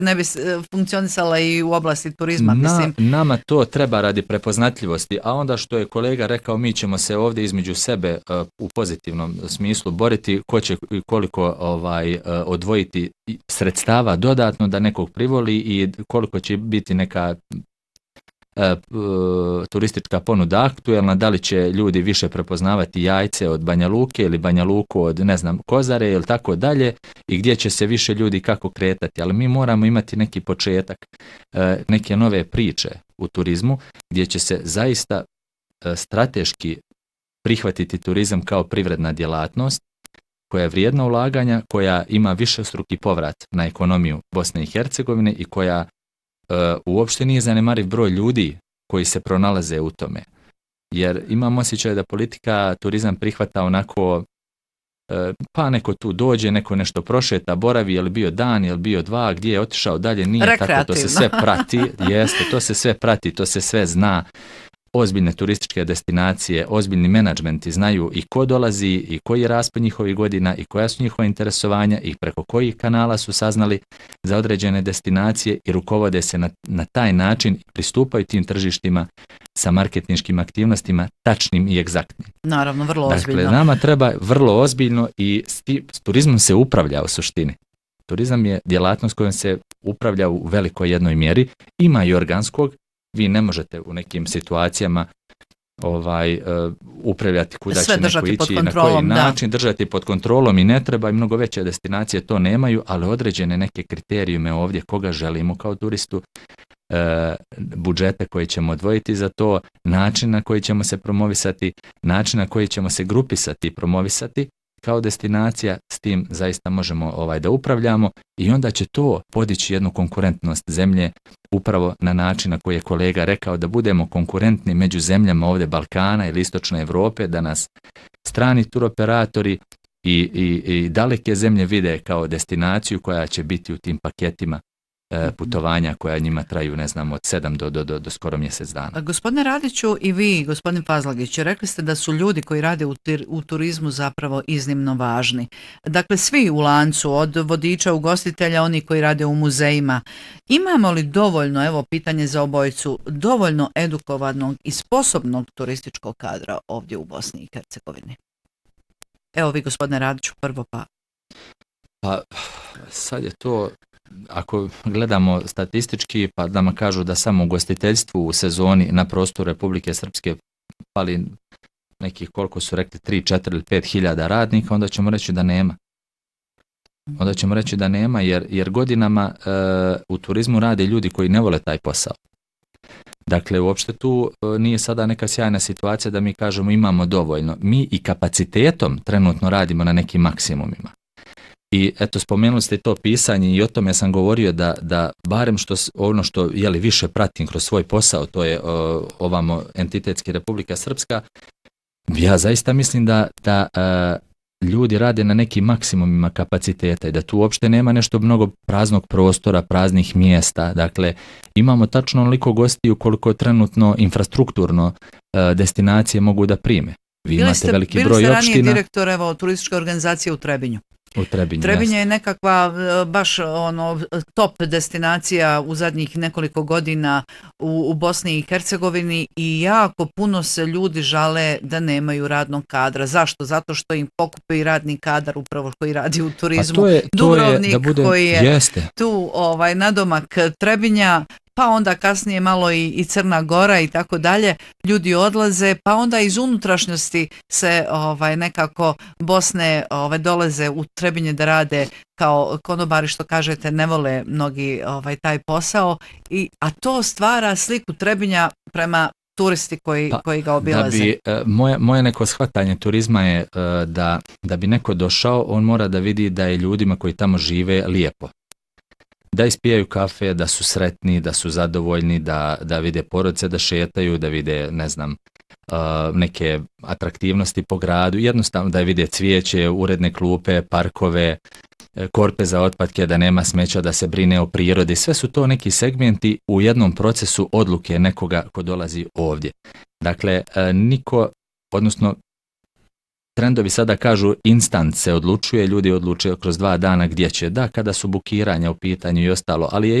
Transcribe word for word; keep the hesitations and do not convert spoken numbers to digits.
ne bi funkcionisala i u oblasti turizma. Na, mislim. Nama to treba radi prepoznatljivosti, a onda što je kolega rekao, mi ćemo se ovdje između sebe uh, u pozitivnom smislu boriti ko će i koliko ovaj, uh, odvojiti sredstava dodatno da nekog privoli i koliko će biti neka Uh, turistička ponuda aktuelna, da li će ljudi više prepoznavati Jajce od Banja Luke ili Banja Luku od ne znam Kozare ili tako dalje i gdje će se više ljudi kako kretati, ali mi moramo imati neki početak, uh, neke nove priče u turizmu gdje će se zaista uh, strateški prihvatiti turizam kao privredna djelatnost koja je vrijedna ulaganja, koja ima višestruki povrat na ekonomiju Bosne i Hercegovine i koja Uh, uopšte nije zanemariv broj ljudi koji se pronalaze u tome. Jer imam osjećaj da politika turizam prihvata onako, uh, pa neko tu dođe, neko nešto prošeta, boravi, je li bio dan, je li bio dva, gdje je otišao dalje, nije tako, to se sve prati, jeste, to se sve prati, to se sve zna. Ozbiljne turističke destinacije, ozbiljni menadžmenti znaju i ko dolazi i koji je raspon njihovih godina i koja su njihova interesovanja i preko kojih kanala su saznali za određene destinacije i rukovode se na, na taj način i pristupaju tim tržištima sa marketinškim aktivnostima tačnim i egzaktnim. Naravno, vrlo ozbiljno. Dakle, nama treba vrlo ozbiljno i s, ti, s turizmom se upravlja u suštini. Turizam je djelatnost kojom se upravlja u velikoj jednoj mjeri, ima i organskog. Vi ne možete u nekim situacijama ovaj, uh, upravljati kuda sve će neko ići i na koji način, da. držati pod kontrolom i ne treba i mnogo veće destinacije to nemaju, ali određene neke kriterijume ovdje koga želimo kao turistu, uh, budžete koje ćemo odvojiti za to, način na koji ćemo se promovisati, način na koji ćemo se grupisati i promovisati kao destinacija, s tim zaista možemo ovaj, da upravljamo i onda će to podići jednu konkurentnost zemlje upravo na način na koji je kolega rekao, da budemo konkurentni među zemljama ovdje Balkana ili Istočne Europe, da nas strani turoperatori i, i, i daleke zemlje vide kao destinaciju koja će biti u tim paketima e, putovanja koja njima traju, ne znam, od sedam do, do, do, do skoro mjesec dana. Gospodine Radiću, i vi, gospodin Fazlagić, rekli ste da su ljudi koji rade u, tir, u turizmu zapravo iznimno važni. Dakle, svi u lancu, od vodiča, ugostitelja, oni koji rade u muzejima. Imamo li dovoljno, evo pitanje za obojicu, dovoljno edukovanog i sposobnog turističkog kadra ovdje u Bosni i Hercegovini? Evo vi, gospodine Radiću, prvo pa. Pa, sad je to... Ako gledamo statistički, pa da nam kažu da samo u ugostiteljstvu u sezoni na prostoru Republike Srpske pali nekih, koliko su rekli, tri, četiri ili pet hiljada radnika, onda ćemo reći da nema. Onda ćemo reći da nema, jer, jer godinama e, u turizmu rade ljudi koji ne vole taj posao. Dakle, uopšte tu e, nije sada neka sjajna situacija da mi kažemo imamo dovoljno. Mi i kapacitetom trenutno radimo na nekim maksimumima. I eto, spomenuli ste to pisanje i o tome sam govorio da, da barem što ono što jeli, više pratim kroz svoj posao, to je o, ovamo entitetski Republika Srpska, ja zaista mislim da, da a, ljudi rade na nekim maksimumima kapaciteta i da tu uopšte nema nešto mnogo praznog prostora, praznih mjesta. Dakle, imamo tačno onoliko gostiju koliko trenutno infrastrukturno a, destinacije mogu da prime. Vi bili imate ste, veliki bili broj ste opština. ranije direktor evo, turističke organizacije u Trebinju. U Trebinju, Trebinje je nekakva baš ono top destinacija u zadnjih nekoliko godina u, u Bosni i Hercegovini i jako puno se ljudi žale da nemaju radnog kadra. Zašto? Zato što im pokupe i radni kadar upravo koji radi u turizmu. To je, to Dubrovnik je, da bude, koji je jeste. tu ovaj, nadomak Trebinja, pa onda kasnije malo i, i Crna Gora i tako dalje, ljudi odlaze, pa onda iz unutrašnjosti se ovaj nekako Bosne ovaj dolaze u Trebinje da rade kao konobari, što kažete, ne vole mnogi ovaj taj posao, i a to stvara sliku Trebinja prema turisti koji, pa, koji ga obilaze. Da bi, uh, moje, moje neko shvatanje turizma je uh, da, da bi neko došao, on mora da vidi da je ljudima koji tamo žive lijepo. Da ispijaju kafe, da su sretni, da su zadovoljni, da, da vide porodice, da šetaju, da vide, ne znam, uh, neke atraktivnosti po gradu, jednostavno da vide cvijeće, uredne klupe, parkove, korpe za otpadke, da nema smeća, da se brine o prirodi. Sve su to neki segmenti u jednom procesu odluke nekoga ko dolazi ovdje. Dakle, uh, niko, odnosno trendovi sada kažu instant se odlučuje, ljudi odlučuju kroz dva dana gdje će, da, kada su bukiranja u pitanju i ostalo, ali je